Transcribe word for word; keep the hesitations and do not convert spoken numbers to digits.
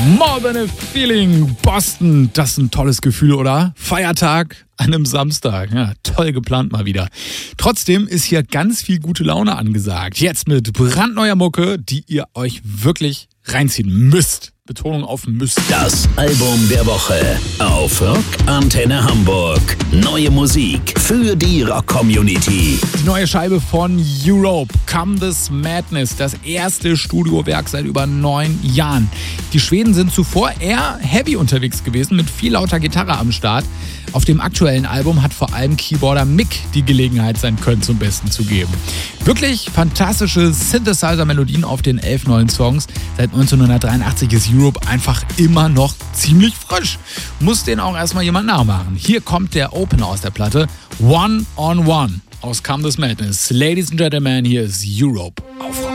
More Than a Feeling, Boston, das ist ein tolles Gefühl, oder? Feiertag an einem Samstag, ja, toll geplant mal wieder. Trotzdem ist hier ganz viel gute Laune angesagt. Jetzt mit brandneuer Mucke, die ihr euch wirklich reinziehen müsst. Betonung auf müsst. Das Album der Woche auf Rock Antenne Hamburg. Neue Musik für die Rock-Community. Die neue Scheibe von Europe, Come This Madness, das erste Studiowerk seit über neun Jahren. Die Schweden sind zuvor eher heavy unterwegs gewesen, mit viel lauter Gitarre am Start. Auf dem aktuellen Album hat vor allem Keyboarder Mick die Gelegenheit, sein Können zum Besten zu geben. Wirklich fantastische Synthesizer-Melodien auf den elf neuen Songs. Seit neunzehnhundertdreiundachtzig ist Europe einfach immer noch ziemlich frisch. Muss den auch erstmal jemand nachmachen. Hier kommt der Opener aus der Platte, One on One aus Come This Madness. Ladies and Gentlemen, hier ist Europe auf